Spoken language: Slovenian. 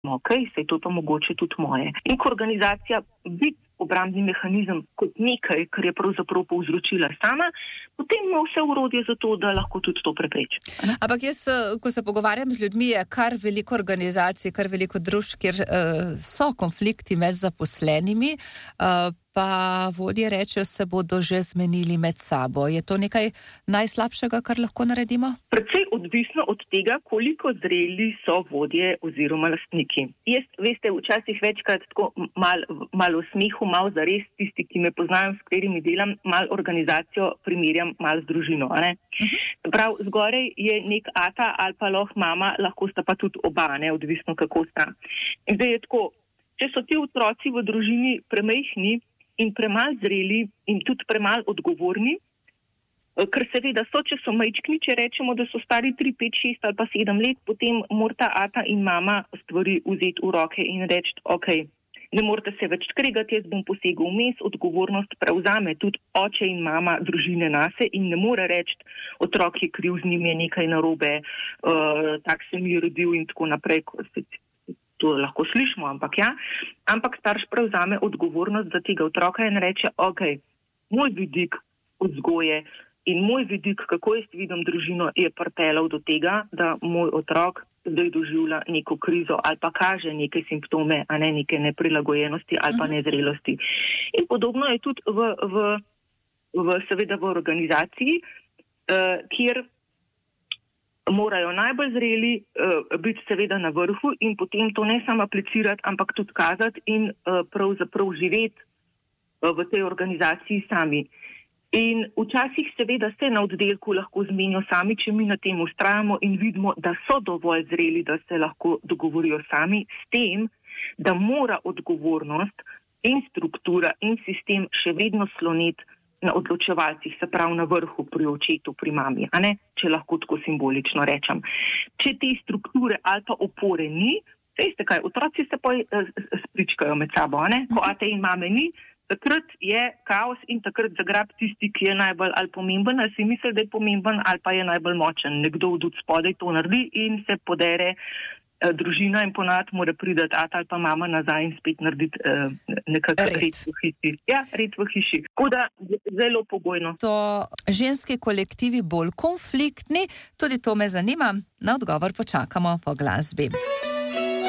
Okay, sej to pa mogoče tudi moje. In ko organizacija vidi obrambni mehanizem kot nekaj, kar je pravzaprav povzročila sama, potem ima vse orodje za to, da lahko tudi to prepreči. Ampak jaz, ko se pogovarjam z ljudmi, je kar veliko organizacij, kar veliko družb, kjer so konflikti med zaposlenimi, pa vodje rečejo, se bodo že zmenili med sabo. Je to nekaj najslabšega, kar lahko naredimo? Predvsej odvisno od tega, koliko zreli so vodje oziroma lastniki. Jaz, veste, včasih večkrat tako malo v smehu, malo zares tisti, ki me poznajo, s katerimi delam, malo organizacijo primerjam malo z družino. Prav, zgorej je nek ata ali pa mama, lahko sta pa tudi oba, odvisno kako sta. In zdaj je tako, če so ti otroci v družini premajhni in premalo zreli in tudi premalo odgovorni, ker seveda so, če so majčkni, če rečemo, da so stari 3, 5, 6 ali pa 7 let, potem morata ata in mama stvari vzeti v roke in reči, ok, ne morate se več skregati, jaz bom posegel vmes, odgovornost prevzame tudi oče in mama družine nase in ne more reči, otrok je kriv, z njim je nekaj narobe, tak se mi je rodil in tako naprej, to lahko slišimo, ampak starš prevzame odgovornost za tega otroka in reče, ok, moj vidik vzgoje in moj vidik, kako jaz vidim družino, je pripeljal do tega, da moj otrok zdaj doživlja neko krizo ali pa kaže neke simptome, a ne neke neprilagojenosti ali pa nezrelosti. In podobno je tudi seveda v organizaciji, kjer morajo najbolj zreli biti seveda na vrhu in potem to ne samo aplicirati, ampak tudi kazati in pravzaprav živeti v tej organizaciji sami. In včasih seveda se na oddelku lahko zmenijo sami, če mi na tem ustrajamo in vidimo, da so dovolj zreli, da se lahko dogovorijo sami, s tem, da mora odgovornost in struktura in sistem še vedno sloneti na odločevalcih, se pravi na vrhu, pri očetu, pri mami, a ne, če lahko tako simbolično rečem. Če te strukture ali pa opore ni, veste kaj, otroci se pa spričkajo med sabo, a ne, ko ate in mame ni, takrat je kaos in takrat zagrab tisti, ki je najbolj ali pomemben, ali si misli, da je pomemben, ali pa je najbolj močen. Nekdo od spodaj to naredi in se podere družina in ponad mora pridati ata ali pa mama nazaj in spet narediti nekakšen red v hiši. Ja, red v hiši. Tako da zelo pogojno. So ženski kolektivi bolj konfliktni? Tudi to me zanima. Na odgovor počakamo po glasbi.